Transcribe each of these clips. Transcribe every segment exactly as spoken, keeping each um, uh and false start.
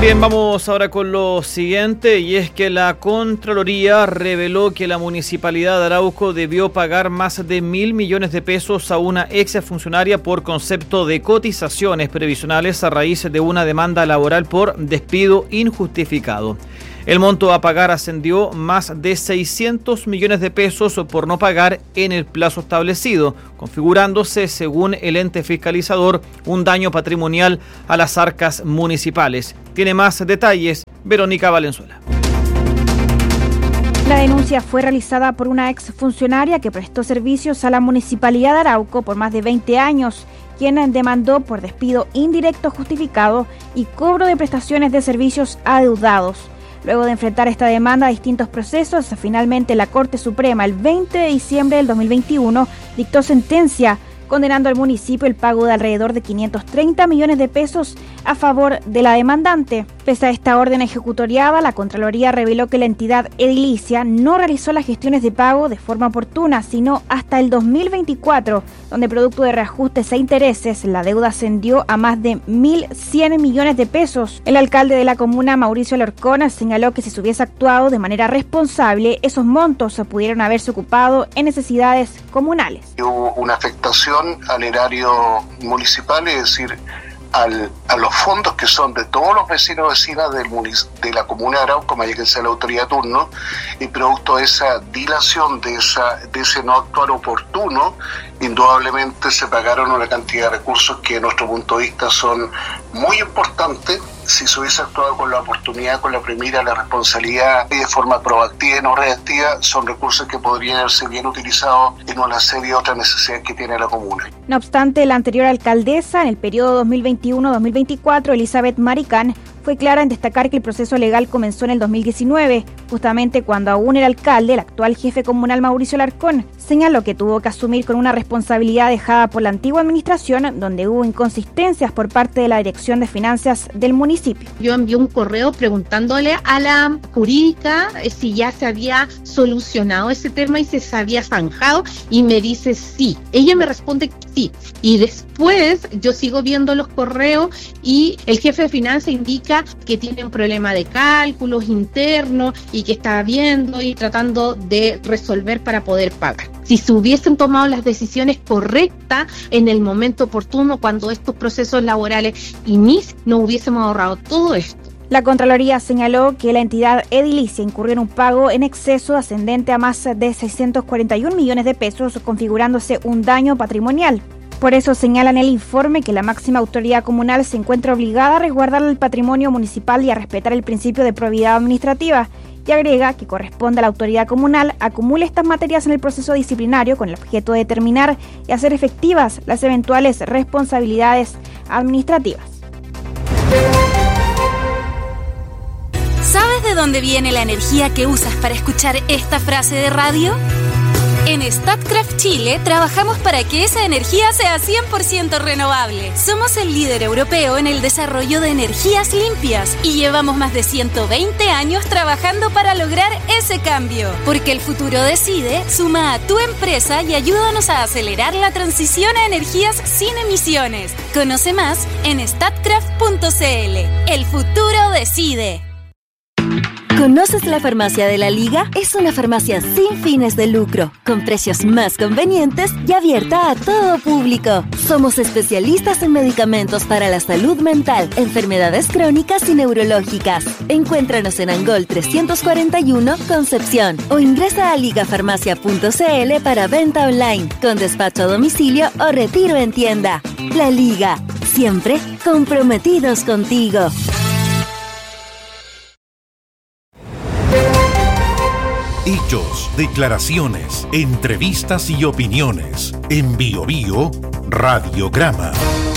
Bien, vamos ahora con lo siguiente, y es que la Contraloría reveló que la Municipalidad de Arauco debió pagar más de mil millones de pesos a una exfuncionaria por concepto de cotizaciones previsionales a raíz de una demanda laboral por despido injustificado. El monto a pagar ascendió más de seiscientos millones de pesos por no pagar en el plazo establecido, configurándose, según el ente fiscalizador, un daño patrimonial a las arcas municipales. Tiene más detalles Verónica Valenzuela. La denuncia fue realizada por una exfuncionaria que prestó servicios a la Municipalidad de Arauco por más de veinte años, quien demandó por despido indirecto justificado y cobro de prestaciones de servicios adeudados. Luego de enfrentar esta demanda a distintos procesos, finalmente la Corte Suprema el veinte de diciembre del dos mil veintiuno dictó sentencia condenando al municipio el pago de alrededor de quinientos treinta millones de pesos a favor de la demandante. Pese a esta orden ejecutoriada, la Contraloría reveló que la entidad edilicia no realizó las gestiones de pago de forma oportuna, sino hasta el dos mil veinticuatro, donde producto de reajustes e intereses, la deuda ascendió a más de mil cien millones de pesos. El alcalde de la comuna, Mauricio Alarcón, señaló que si se hubiese actuado de manera responsable, esos montos pudieron haberse ocupado en necesidades comunales. Hubo una afectación al erario municipal, es decir, al, a los fondos que son de todos los vecinos y vecinas del munic- de la comuna de Arauco, más que sea la autoridad turno, y producto de esa dilación, de, esa, de ese no actuar oportuno, indudablemente se pagaron una cantidad de recursos que, de nuestro punto de vista, son muy importantes. Si se hubiese actuado con la oportunidad, con la primera, la responsabilidad y de forma proactiva y no reactiva, son recursos que podrían ser bien utilizados en una serie de otras necesidades que tiene la comuna. No obstante, la anterior alcaldesa, en el periodo dos mil veintiuno a dos mil veinticuatro, Elizabeth Maricán, fue clara en destacar que el proceso legal comenzó en el dos mil diecinueve, justamente cuando aún era alcalde, el actual jefe comunal Mauricio Alarcón señaló que tuvo que asumir con una responsabilidad dejada por la antigua administración, donde hubo inconsistencias por parte de la Dirección de Finanzas del municipio. Yo envié un correo preguntándole a la jurídica si ya se había solucionado ese tema y si se había zanjado, y me dice sí. Ella me responde que sí, y después yo sigo viendo los correos y el jefe de finanzas indica que tiene un problema de cálculos internos y que está viendo y tratando de resolver para poder pagar. Si se hubiesen tomado las decisiones correctas en el momento oportuno, cuando estos procesos laborales inician, no hubiésemos ahorrado todo esto. La Contraloría señaló que la entidad edilicia incurrió en un pago en exceso ascendente a más de seiscientos cuarenta y un millones de pesos, configurándose un daño patrimonial. Por eso señalan en el informe que la máxima autoridad comunal se encuentra obligada a resguardar el patrimonio municipal y a respetar el principio de probidad administrativa, y agrega que corresponde a la autoridad comunal acumule estas materias en el proceso disciplinario con el objeto de determinar y hacer efectivas las eventuales responsabilidades administrativas. ¿Sabes de dónde viene la energía que usas para escuchar esta frase de radio? En Statkraft Chile trabajamos para que esa energía sea cien por ciento renovable. Somos el líder europeo en el desarrollo de energías limpias y llevamos más de ciento veinte años trabajando para lograr ese cambio. Porque el futuro decide, suma a tu empresa y ayúdanos a acelerar la transición a energías sin emisiones. Conoce más en statkraft punto c l. El futuro decide. ¿Conoces la Farmacia de la Liga? Es una farmacia sin fines de lucro, con precios más convenientes y abierta a todo público. Somos especialistas en medicamentos para la salud mental, enfermedades crónicas y neurológicas. Encuéntranos en Angol trescientos cuarenta y uno, Concepción, o ingresa a ligafarmacia punto c l para venta online, con despacho a domicilio o retiro en tienda. La Liga, siempre comprometidos contigo. Hechos, declaraciones, entrevistas y opiniones. En Bio Bio, Radiograma.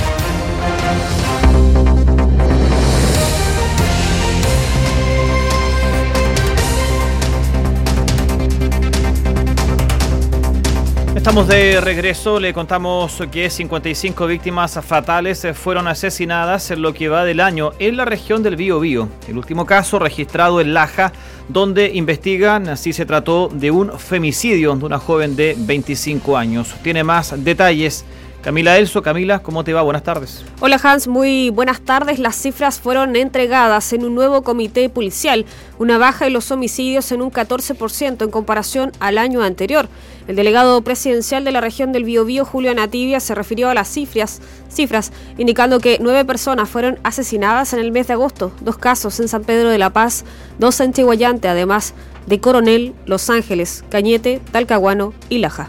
Estamos de regreso, le contamos que cincuenta y cinco víctimas fatales fueron asesinadas en lo que va del año en la región del Biobío. El último caso registrado en Laja, donde investigan si se trató de un femicidio de una joven de veinticinco años. Tiene más detalles Camila Elso. Camila, ¿cómo te va? Buenas tardes. Hola Hans, muy buenas tardes. Las cifras fueron entregadas en un nuevo comité policial, una baja en los homicidios en un catorce por ciento en comparación al año anterior. El delegado presidencial de la región del Biobío, Julio Anativia, se refirió a las cifras, cifras, indicando que nueve personas fueron asesinadas en el mes de agosto, dos casos en San Pedro de la Paz, dos en Chihuayante, además de Coronel, Los Ángeles, Cañete, Talcahuano y Laja.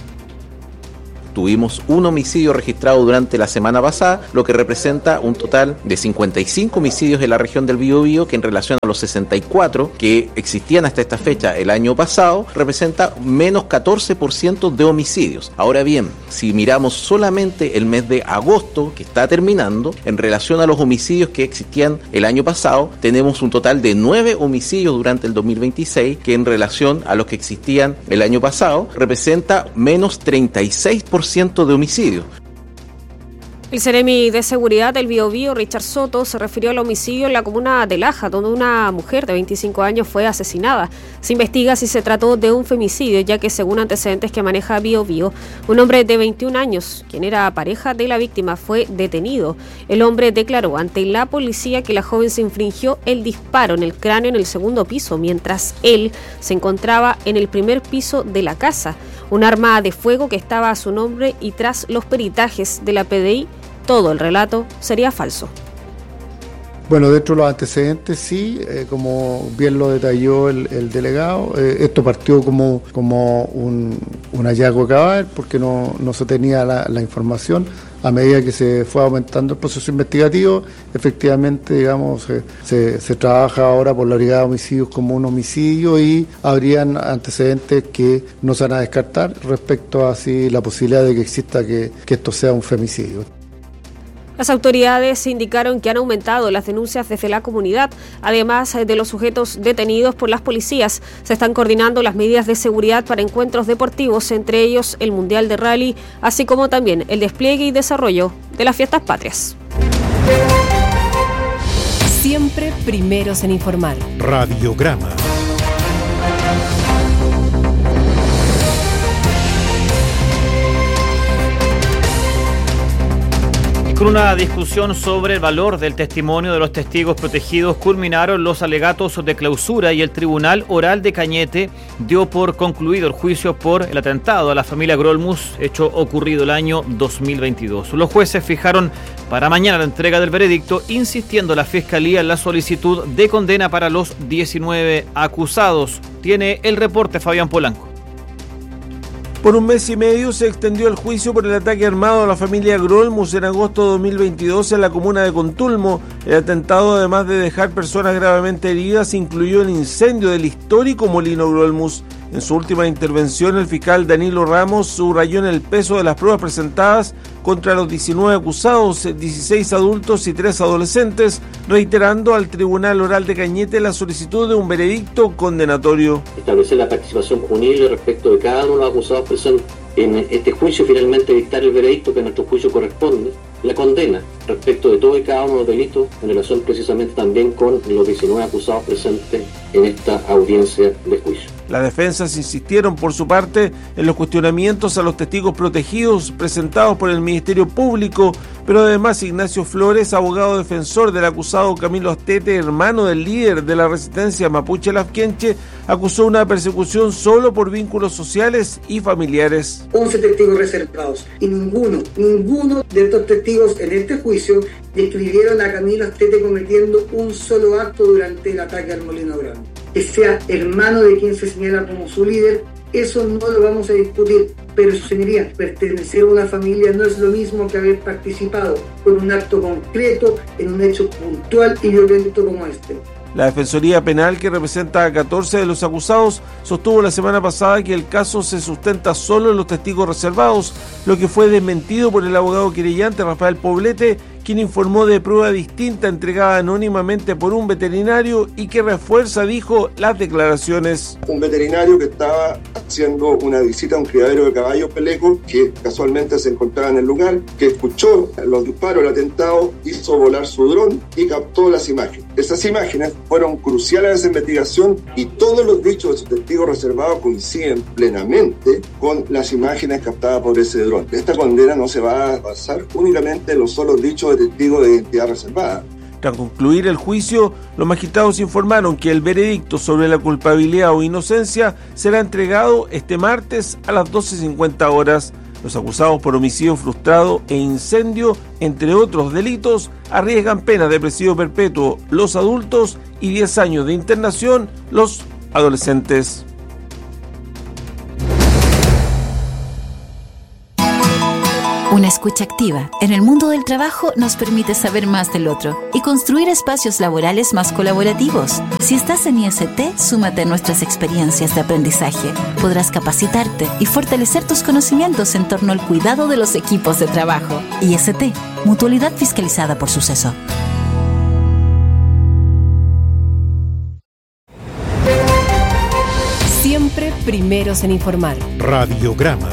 Tuvimos un homicidio registrado durante la semana pasada, lo que representa un total de cincuenta y cinco homicidios en la región del Biobío, que en relación a los sesenta y cuatro que existían hasta esta fecha el año pasado, representa menos catorce por ciento de homicidios. Ahora bien, si miramos solamente el mes de agosto, que está terminando, en relación a los homicidios que existían el año pasado, tenemos un total de nueve homicidios durante el dos mil veintiséis, que en relación a los que existían el año pasado, representa menos treinta y seis por ciento de homicidios. El Seremi de Seguridad del Biobío, Richard Soto, se refirió al homicidio en la comuna de Laja, donde una mujer de veinticinco años fue asesinada. Se investiga si se trató de un femicidio, ya que según antecedentes que maneja Biobío, un hombre de veintiún años, quien era pareja de la víctima, fue detenido. El hombre declaró ante la policía que la joven se infringió el disparo en el cráneo en el segundo piso, mientras él se encontraba en el primer piso de la casa. Un arma de fuego que estaba a su nombre, y tras los peritajes de la P D I, todo el relato sería falso. Bueno, dentro de los antecedentes sí, eh, como bien lo detalló el, el delegado, eh, esto partió como, como un, un hallazgo cabal, porque no, no se tenía la, la información. A medida que se fue aumentando el proceso investigativo, efectivamente, digamos, se, se, se trabaja ahora por la Brigada de Homicidios como un homicidio, y habrían antecedentes que no se van a descartar respecto a si la posibilidad de que exista que, que esto sea un femicidio. Las autoridades indicaron que han aumentado las denuncias desde la comunidad. Además de los sujetos detenidos por las policías, se están coordinando las medidas de seguridad para encuentros deportivos, entre ellos el Mundial de Rally, así como también el despliegue y desarrollo de las fiestas patrias. Siempre primeros en informar. Radiograma. Con una discusión sobre el valor del testimonio de los testigos protegidos, culminaron los alegatos de clausura y el Tribunal Oral de Cañete dio por concluido el juicio por el atentado a la familia Grolmus, hecho ocurrido el año dos mil veintidós. Los jueces fijaron para mañana la entrega del veredicto, insistiendo la Fiscalía en la solicitud de condena para los diecinueve acusados. Tiene el reporte Fabián Polanco. Por un mes y medio se extendió el juicio por el ataque armado a la familia Grolmus en agosto de dos mil veintidós en la comuna de Contulmo. El atentado, además de dejar personas gravemente heridas, incluyó el incendio del histórico molino Grolmus. En su última intervención, el fiscal Danilo Ramos subrayó en el peso de las pruebas presentadas contra los diecinueve acusados, dieciséis adultos y tres adolescentes, reiterando al Tribunal Oral de Cañete la solicitud de un veredicto condenatorio. Establecer la participación punible respecto de cada uno de los acusados presentes en este juicio, finalmente dictar el veredicto que a nuestro juicio corresponde, la condena respecto de todo y cada uno de los delitos en relación precisamente también con los diecinueve acusados presentes en esta audiencia de juicio. Las defensas insistieron por su parte en los cuestionamientos a los testigos protegidos presentados por el Ministerio Público, pero además Ignacio Flores, abogado defensor del acusado Camilo Astete, hermano del líder de la resistencia mapuche Lafkenche, acusó una persecución solo por vínculos sociales y familiares. once testigos reservados y ninguno, ninguno de estos testigos en este juicio describieron a Camilo Astete cometiendo un solo acto durante el ataque al Molino Grande. Que sea hermano de quien se señala como su líder, eso no lo vamos a discutir, pero su señoría, pertenecer a una familia no es lo mismo que haber participado con un acto concreto en un hecho puntual y violento como este. La Defensoría Penal, que representa a catorce de los acusados, sostuvo la semana pasada que el caso se sustenta solo en los testigos reservados, lo que fue desmentido por el abogado querellante Rafael Poblete, quien informó de prueba distinta entregada anónimamente por un veterinario y que refuerza, dijo, las declaraciones. Un veterinario que estaba haciendo una visita a un criadero de caballos peleco, que casualmente se encontraba en el lugar, que escuchó los disparos, el atentado, hizo volar su dron y captó las imágenes. Esas imágenes fueron cruciales a esa investigación y todos los dichos de su testigo reservado coinciden plenamente con las imágenes captadas por ese dron. Esta condena no se va a basar únicamente en los solos dichos de testigos de identidad reservada. Tras concluir el juicio, los magistrados informaron que el veredicto sobre la culpabilidad o inocencia será entregado este martes a las doce cincuenta horas. Los acusados por homicidio frustrado e incendio, entre otros delitos, arriesgan pena de presidio perpetuo los adultos y diez años de internación los adolescentes. Una escucha activa en el mundo del trabajo nos permite saber más del otro y construir espacios laborales más colaborativos. Si estás en I S T, súmate a nuestras experiencias de aprendizaje. Podrás capacitarte y fortalecer tus conocimientos en torno al cuidado de los equipos de trabajo. I S T, mutualidad fiscalizada por Suceso. Siempre primeros en informar. Radiograma.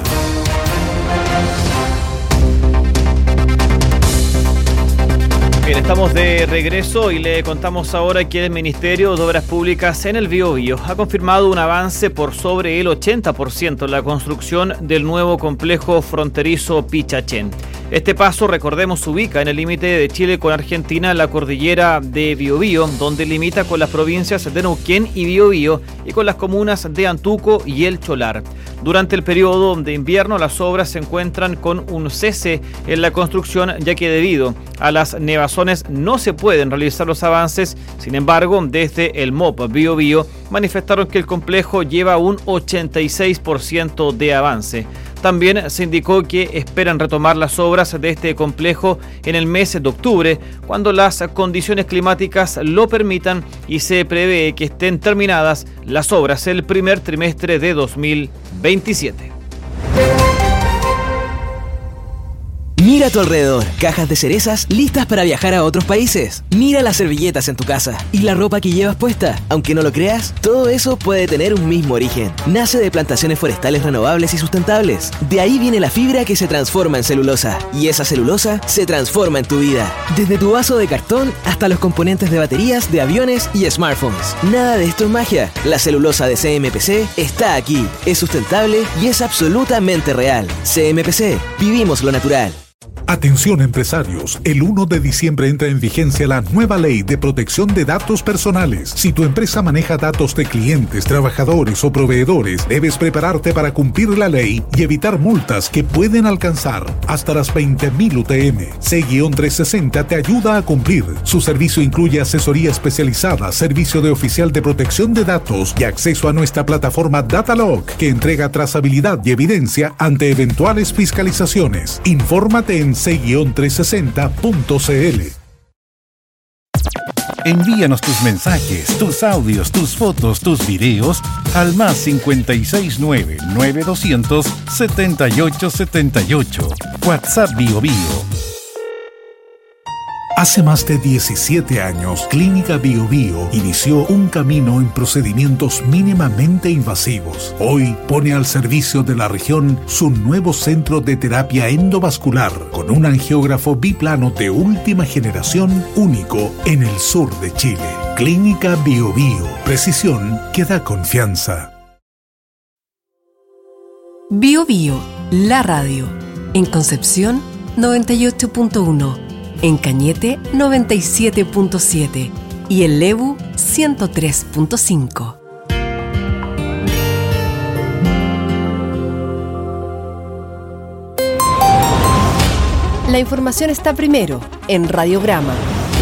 Bien, estamos de regreso y le contamos ahora que el Ministerio de Obras Públicas en el Biobío ha confirmado un avance por sobre el ochenta por ciento en la construcción del nuevo complejo fronterizo Pichachén. Este paso, recordemos, se ubica en el límite de Chile con Argentina en la cordillera de Biobío, donde limita con las provincias de Neuquén y Biobío y con las comunas de Antuco y El Cholar. Durante el periodo de invierno, las obras se encuentran con un cese en la construcción, ya que debido a las nevazones no se pueden realizar los avances. Sin embargo, desde el M O P Biobío manifestaron que el complejo lleva un ochenta y seis por ciento de avance. También se indicó que esperan retomar las obras de este complejo en el mes de octubre, cuando las condiciones climáticas lo permitan, y se prevé que estén terminadas las obras el primer trimestre de dos mil veintisiete. Mira a tu alrededor, cajas de cerezas listas para viajar a otros países. Mira las servilletas en tu casa y la ropa que llevas puesta. Aunque no lo creas, todo eso puede tener un mismo origen. Nace de plantaciones forestales renovables y sustentables. De ahí viene la fibra que se transforma en celulosa. Y esa celulosa se transforma en tu vida. Desde tu vaso de cartón hasta los componentes de baterías, de aviones y smartphones. Nada de esto es magia. La celulosa de C M P C está aquí. Es sustentable y es absolutamente real. C M P C. Vivimos lo natural. Atención empresarios, el primero de diciembre entra en vigencia la nueva ley de protección de datos personales. Si tu empresa maneja datos de clientes, trabajadores o proveedores, debes prepararte para cumplir la ley y evitar multas que pueden alcanzar hasta las veinte mil U T M. C trescientos sesenta te ayuda a cumplir. Su servicio incluye asesoría especializada, servicio de oficial de protección de datos y acceso a nuestra plataforma Datalog, que entrega trazabilidad y evidencia ante eventuales fiscalizaciones. Infórmate en c trescientos sesenta punto c l. Envíanos tus mensajes, tus audios, tus fotos, tus videos al más cincuenta y seis nueve, nueve doscientos, setenta y ocho setenta y ocho. WhatsApp Biobío. Hace más de diecisiete años, Clínica Biobío inició un camino en procedimientos mínimamente invasivos. Hoy pone al servicio de la región su nuevo centro de terapia endovascular con un angiógrafo biplano de última generación único en el sur de Chile. Clínica Biobío. Precisión que da confianza. Biobío, la radio. En Concepción, noventa y ocho punto uno. En Cañete, noventa y siete punto siete y en Lebu, ciento tres punto cinco. La información está primero en Radiograma.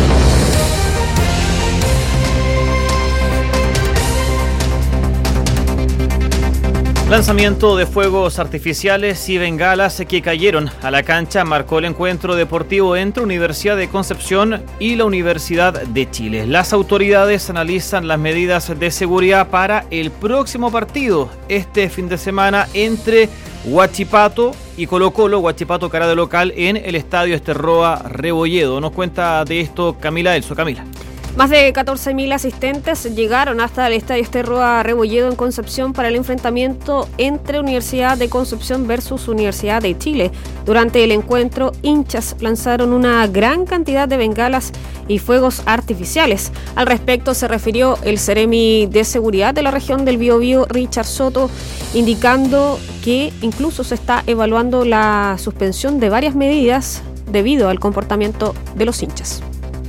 Lanzamiento de fuegos artificiales y bengalas que cayeron a la cancha marcó el encuentro deportivo entre Universidad de Concepción y la Universidad de Chile. Las autoridades analizan las medidas de seguridad para el próximo partido este fin de semana entre Huachipato y Colo-Colo, Huachipato cara de local en el estadio Esterroa Rebolledo. Nos cuenta de esto Camila Elso. Camila. Más de catorce mil asistentes llegaron hasta el estadio Esterroa Rebolledo en Concepción para el enfrentamiento entre Universidad de Concepción versus Universidad de Chile. Durante el encuentro, hinchas lanzaron una gran cantidad de bengalas y fuegos artificiales. Al respecto se refirió el Seremi de Seguridad de la región del Biobío, Richard Soto, indicando que incluso se está evaluando la suspensión de varias medidas debido al comportamiento de los hinchas.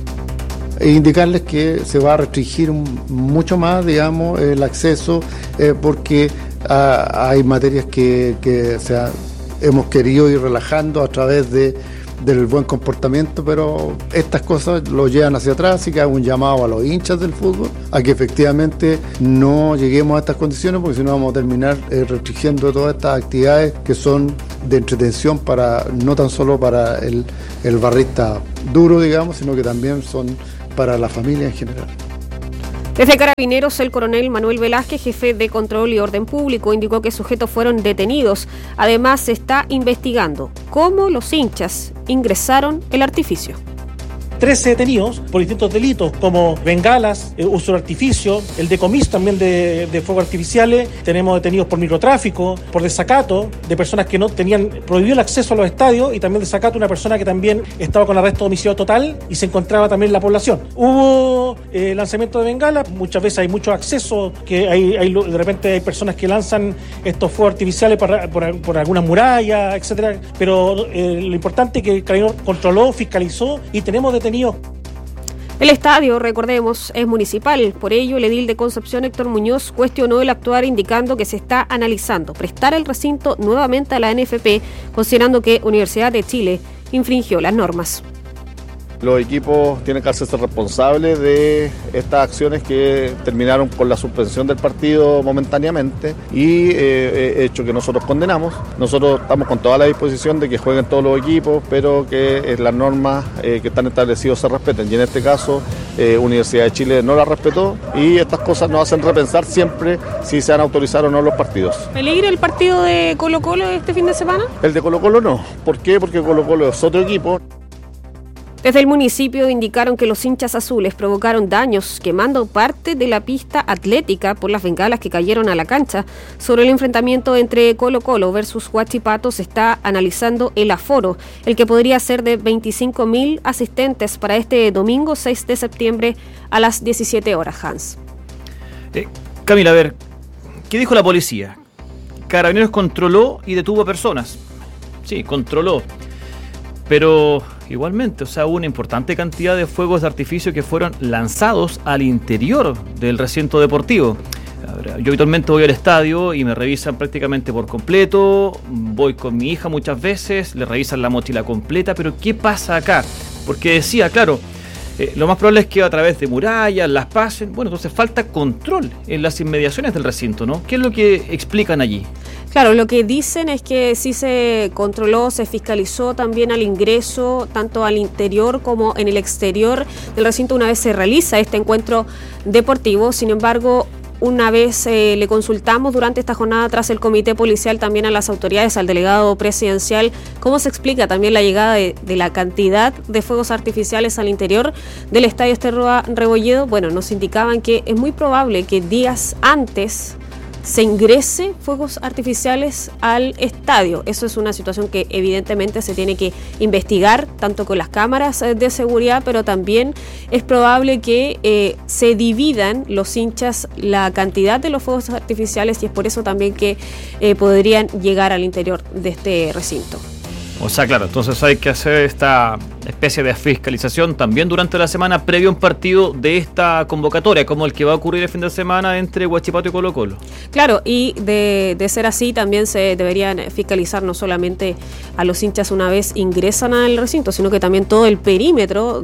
E indicarles que se va a restringir mucho más, digamos, el acceso, eh, porque ah, hay materias que, que se ha, hemos querido ir relajando a través de, del buen comportamiento, pero estas cosas lo llevan hacia atrás, así que hago un llamado a los hinchas del fútbol a que efectivamente no lleguemos a estas condiciones, porque si no vamos a terminar eh, restringiendo todas estas actividades que son de entretención para no tan solo para el, el barrista duro, digamos, sino que también son para la familia en general. Desde Carabineros, el coronel Manuel Velázquez, jefe de Control y Orden Público, indicó que sujetos fueron detenidos. Además, se está investigando cómo los hinchas ingresaron el artificio. trece detenidos por distintos delitos como bengalas, eh, uso de artificio, el decomiso también de, de fuegos artificiales. Tenemos detenidos por microtráfico, por desacato de personas que no tenían prohibido el acceso a los estadios, y también desacato una persona que también estaba con arresto domiciliario total y se encontraba también en la población. Hubo eh, lanzamiento de bengalas, muchas veces hay mucho acceso, que hay, hay de repente hay personas que lanzan estos fuegos artificiales por, por, por algunas murallas, etcétera, pero eh, lo importante es que el Carabinero controló, fiscalizó y tenemos detenidos. El estadio, recordemos, es municipal. Por ello, el edil de Concepción, Héctor Muñoz, cuestionó el actuar, indicando que se está analizando prestar el recinto nuevamente a la N F P, considerando que Universidad de Chile infringió las normas. Los equipos tienen que hacerse responsables de estas acciones que terminaron con la suspensión del partido momentáneamente y eh, hecho que nosotros condenamos. Nosotros estamos con toda la disposición de que jueguen todos los equipos, pero que eh, las normas eh, que están establecidas se respeten. Y en este caso, eh, Universidad de Chile no las respetó, y estas cosas nos hacen repensar siempre si se han autorizado o no los partidos. ¿Peligro el partido de Colo-Colo este fin de semana? El de Colo-Colo no. ¿Por qué? Porque Colo-Colo es otro equipo. Desde el municipio indicaron que los hinchas azules provocaron daños quemando parte de la pista atlética por las bengalas que cayeron a la cancha. Sobre el enfrentamiento entre Colo-Colo versus Huachipato se está analizando el aforo, el que podría ser de veinticinco mil asistentes para este domingo seis de septiembre a las diecisiete horas, Hans. Eh, Camila, a ver, ¿qué dijo la policía? Carabineros controló y detuvo a personas. Sí, controló. Pero igualmente, o sea, hubo una importante cantidad de fuegos de artificio que fueron lanzados al interior del recinto deportivo. Yo habitualmente voy al estadio y me revisan prácticamente por completo. Voy con mi hija muchas veces, le revisan la mochila completa. Pero ¿qué pasa acá? Porque decía, claro, eh, lo más probable es que a través de murallas las pasen. Bueno, entonces falta control en las inmediaciones del recinto, ¿no? ¿Qué es lo que explican allí? Claro, lo que dicen es que sí se controló, se fiscalizó también al ingreso, tanto al interior como en el exterior del recinto una vez se realiza este encuentro deportivo. Sin embargo, una vez eh, le consultamos durante esta jornada tras el comité policial también a las autoridades, al delegado presidencial, cómo se explica también la llegada de, de la cantidad de fuegos artificiales al interior del estadio Esterroa Rebolledo. Bueno, nos indicaban que es muy probable que días antes se ingrese fuegos artificiales al estadio. Eso es una situación que evidentemente se tiene que investigar, tanto con las cámaras de seguridad, pero también es probable que eh, se dividan los hinchas la cantidad de los fuegos artificiales, y es por eso también que eh, podrían llegar al interior de este recinto. O sea, claro, entonces hay que hacer esta especie de fiscalización también durante la semana previo a un partido de esta convocatoria, como el que va a ocurrir el fin de semana entre Huachipato y Colo-Colo. Claro, y de, de ser así también se deberían fiscalizar no solamente a los hinchas una vez ingresan al recinto, sino que también todo el perímetro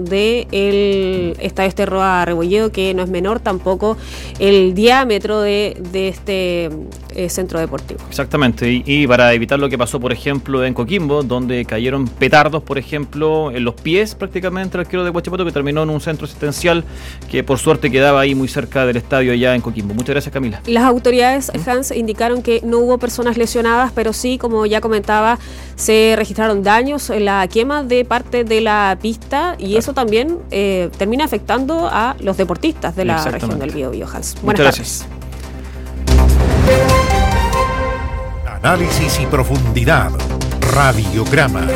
del estadio Esterroa Rebolledo, que no es menor tampoco el diámetro de, de este eh, centro deportivo. Exactamente, y, y para evitar lo que pasó, por ejemplo, en Coquimbo, donde cayeron petardos, por ejemplo, en los pies prácticamente al arquero de Huachipato, que terminó en un centro asistencial que por suerte quedaba ahí muy cerca del estadio allá en Coquimbo. Muchas gracias, Camila. Las autoridades, Hans, indicaron que no hubo personas lesionadas, pero sí, como ya comentaba, se registraron daños en la quema de parte de la pista y claro. eso también eh, termina afectando a los deportistas de la región del Biobío, Hans. Buenas Muchas tardes. Gracias. Análisis y profundidad. Radiograma.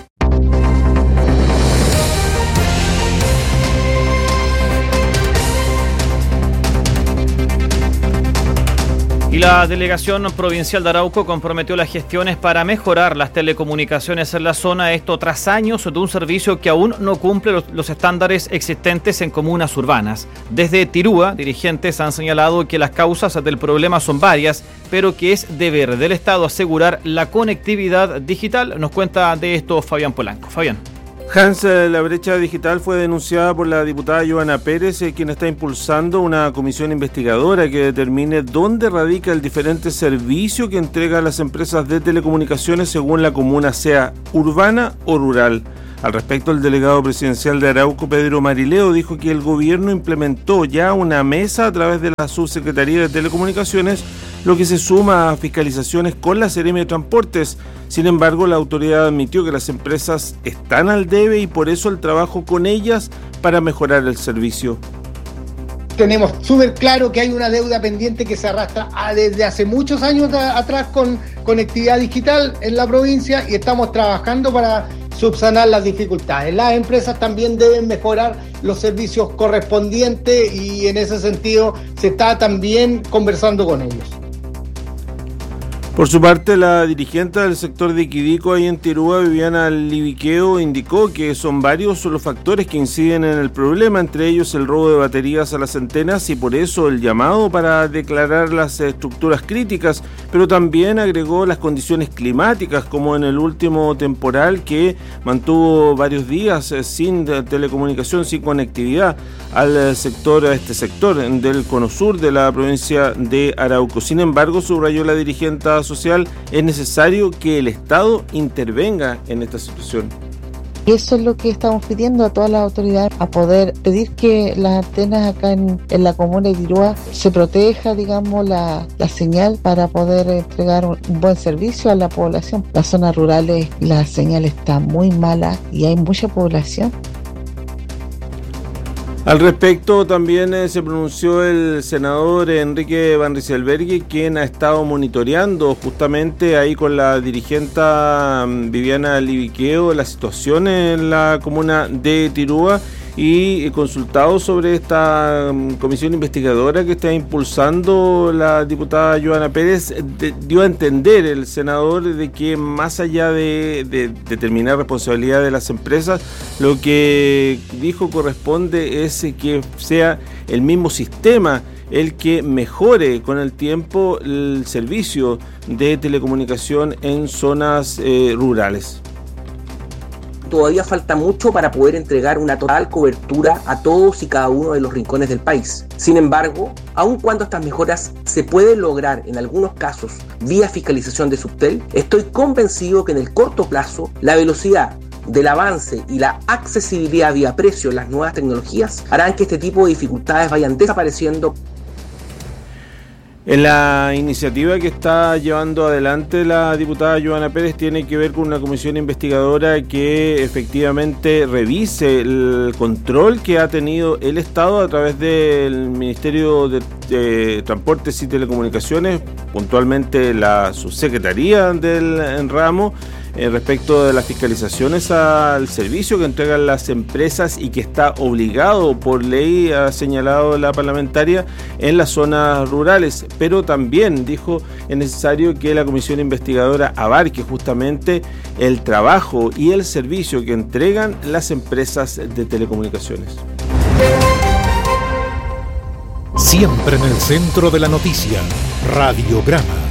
Y la Delegación Provincial de Arauco comprometió las gestiones para mejorar las telecomunicaciones en la zona, esto tras años de un servicio que aún no cumple los, los estándares existentes en comunas urbanas. Desde Tirúa, dirigentes han señalado que las causas del problema son varias, pero que es deber del Estado asegurar la conectividad digital. Nos cuenta de esto Fabián Polanco. Fabián. Hans, la brecha digital fue denunciada por la diputada Joana Pérez, eh, quien está impulsando una comisión investigadora que determine dónde radica el diferente servicio que entrega las empresas de telecomunicaciones según la comuna sea urbana o rural. Al respecto, el delegado presidencial de Arauco, Pedro Marileo, dijo que el gobierno implementó ya una mesa a través de la Subsecretaría de Telecomunicaciones, lo que se suma a fiscalizaciones con la Seremi de Transportes. Sin embargo, la autoridad admitió que las empresas están al debe y por eso el trabajo con ellas para mejorar el servicio. Tenemos súper claro que hay una deuda pendiente que se arrastra desde hace muchos años atrás con conectividad digital en la provincia y estamos trabajando para subsanar las dificultades. Las empresas también deben mejorar los servicios correspondientes y en ese sentido se está también conversando con ellos. Por su parte, la dirigente del sector de Iquidico, ahí en Tirúa, Viviana Libiqueo, indicó que son varios los factores que inciden en el problema, entre ellos el robo de baterías a las antenas y por eso el llamado para declarar las estructuras críticas, pero también agregó las condiciones climáticas, como en el último temporal que mantuvo varios días sin telecomunicación, sin conectividad al sector, a este sector del cono sur de la provincia de Arauco. Sin embargo, subrayó la dirigente social, es necesario que el Estado intervenga en esta situación. Eso es lo que estamos pidiendo a todas las autoridades, a poder pedir que las antenas acá en, en la comuna de Tirúa se proteja, digamos, la, la señal para poder entregar un, un buen servicio a la población. Las zonas rurales la señal está muy mala y hay mucha población. Al respecto también eh, se pronunció el senador Enrique Van Rieselberghe, quien ha estado monitoreando justamente ahí con la dirigente Viviana Libiqueo la situación en la comuna de Tirúa y consultado sobre esta um, comisión investigadora que está impulsando la diputada Joana Pérez. De, dio a entender el senador de que más allá de, de determinar responsabilidad de las empresas, lo que dijo corresponde es que sea el mismo sistema el que mejore con el tiempo el servicio de telecomunicación en zonas eh, rurales. Todavía falta mucho para poder entregar una total cobertura a todos y cada uno de los rincones del país. Sin embargo, aun cuando estas mejoras se pueden lograr en algunos casos vía fiscalización de Subtel, estoy convencido que en el corto plazo la velocidad del avance y la accesibilidad vía precio en las nuevas tecnologías harán que este tipo de dificultades vayan desapareciendo. En la iniciativa que está llevando adelante la diputada Joana Pérez tiene que ver con una comisión investigadora que efectivamente revise el control que ha tenido el Estado a través del Ministerio de, de Transportes y Telecomunicaciones, puntualmente la subsecretaría del ramo, Eh, respecto de las fiscalizaciones al servicio que entregan las empresas y que está obligado por ley, ha señalado la parlamentaria, en las zonas rurales, pero también dijo es necesario que la comisión investigadora abarque justamente el trabajo y el servicio que entregan las empresas de telecomunicaciones. Siempre en el centro de la noticia, Radiograma.